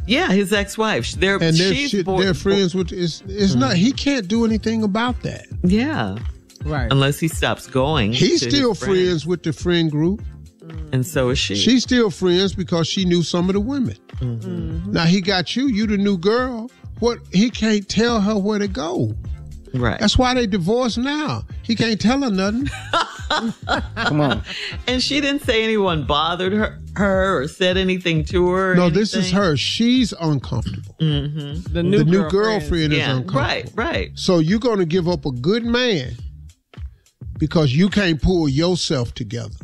Yeah, his ex-wife. They're friends with. It's not. He can't do anything about that. Yeah, right. Unless he stops going. He's still friends with the friend group, and so is she. She's still friends because she knew some of the women. Mm-hmm. Now he got you. You the new girl. What? He can't tell her where to go. Right. That's why they divorced now. He can't tell her nothing. Come on. And she didn't say anyone bothered her or said anything to her. No, this is her. She's uncomfortable. Mm-hmm. The new girlfriend is uncomfortable. Right. So you're going to give up a good man because you can't pull yourself together.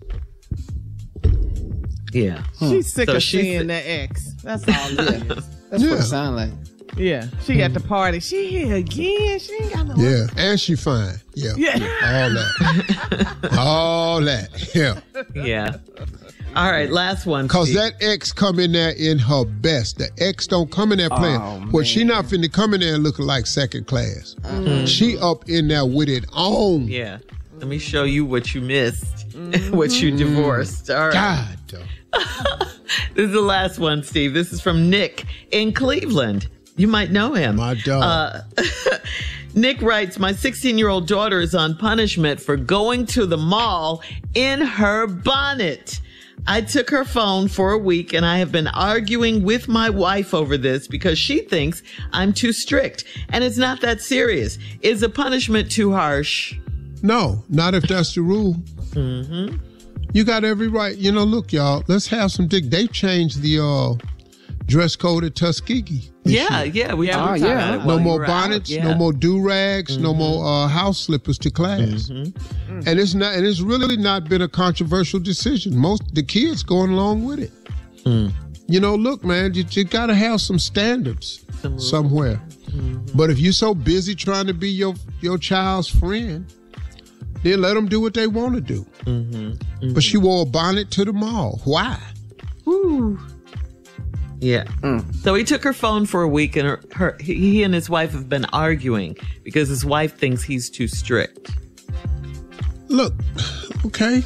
Yeah. She's sick of seeing the ex. That's all it is. That's what it sounds like. Yeah, she at the party. She here again. She ain't got no. Yeah, and she fine. Yeah. All that. All that. Yeah. Yeah. All right, last one. Because that ex come in there in her best. The ex don't come in there playing. Well, she not finna come in there looking like second class. Mm-hmm. She up in there with it on. Yeah. Let me show you what you missed, what you divorced. All right. God. This is the last one, Steve. This is from Nick in Cleveland. You might know him. My dog. Nick writes, my 16-year-old daughter is on punishment for going to the mall in her bonnet. I took her phone for a week and I have been arguing with my wife over this because she thinks I'm too strict. And it's not that serious. Is the punishment too harsh? No, not if that's the rule. Mm-hmm. You got every right. You know, look, y'all, let's have some They've changed the dress code at Tuskegee. Yeah. We talked about it. No more bonnets, no more do-rags, no more house slippers to class. Mm-hmm. And it's really not been a controversial decision. The kids going along with it. Mm. You know, look, man, you got to have some standards somewhere. Mm-hmm. But if you're so busy trying to be your child's friend, then let them do what they want to do. Mm-hmm. Mm-hmm. But she wore a bonnet to the mall. Why? Woo. Yeah. So he took her phone for a week, and he and his wife have been arguing because his wife thinks he's too strict. Look, okay.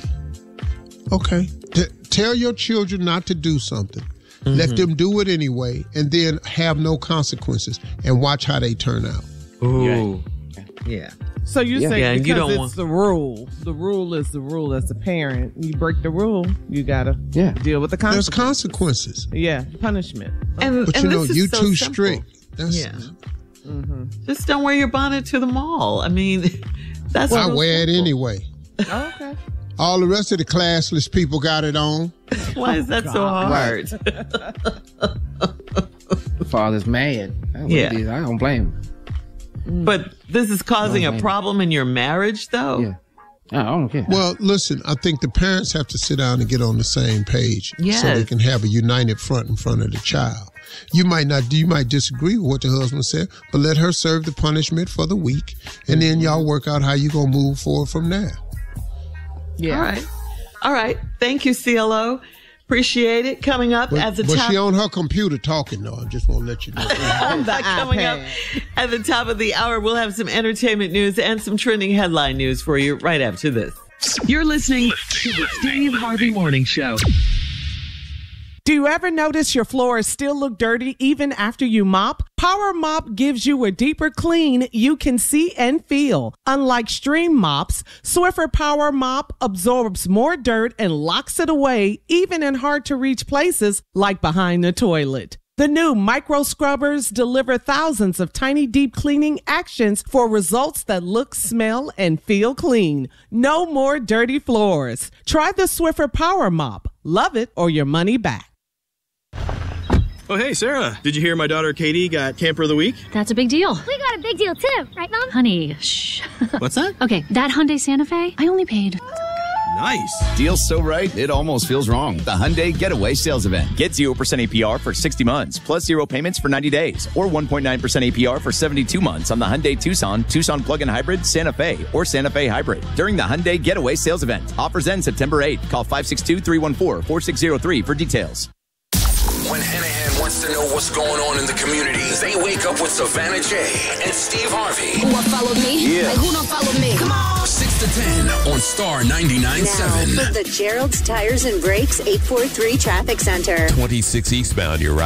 Tell your children not to do something. Mm-hmm. Let them do it anyway, and then have no consequences, and watch how they turn out. Ooh. Yeah. So you say because it's the rule. The rule is the rule as a parent. You break the rule, you got to deal with the consequences. There's consequences. Yeah, punishment. But you know, you too strict. Just don't wear your bonnet to the mall. I mean, that's I wear it anyway. Oh, okay. All the rest of the classless people got it on. Why is that so hard? Father's mad. I don't blame him. But this is causing a problem in your marriage, though? Yeah. I don't care. Well, listen, I think the parents have to sit down and get on the same page so they can have a united front in front of the child. You might disagree with what the husband said, but let her serve the punishment for the week, and then y'all work out how you going to move forward from there. Yeah. All right. Thank you, CLO. Appreciate it. Coming up at the top. But she on her computer talking, though. I just want to let you know. Coming up at the top of the hour, we'll have some entertainment news and some trending headline news for you right after this. You're listening to the Steve Harvey Morning Show. Do you ever notice your floors still look dirty even after you mop? Power Mop gives you a deeper clean you can see and feel. Unlike stream mops, Swiffer Power Mop absorbs more dirt and locks it away, even in hard-to-reach places like behind the toilet. The new micro scrubbers deliver thousands of tiny deep cleaning actions for results that look, smell, and feel clean. No more dirty floors. Try the Swiffer Power Mop. Love it or your money back. Oh, hey, Sarah. Did you hear my daughter Katie got Camper of the Week? That's a big deal. We got a big deal, too. Right, Mom? Honey, shh. What's that? Okay, that Hyundai Santa Fe, I only paid... Nice. Deal's so right, it almost feels wrong. The Hyundai Getaway Sales Event. Get 0% APR for 60 months, plus 0 payments for 90 days, or 1.9% APR for 72 months on the Hyundai Tucson, Tucson Plug-in Hybrid, Santa Fe, or Santa Fe Hybrid. During the Hyundai Getaway Sales Event. Offers end September 8th. Call 562-314-4603 for details. When Hanahan wants to know what's going on in the community, they wake up with Savannah J and Steve Harvey. Who followed me? Yeah. Like, who don't follow me? Come on. 6 to 10 on Star 99.7. Now, for the Gerald's Tires and Brakes 843 Traffic Center. 26 eastbound, you're right.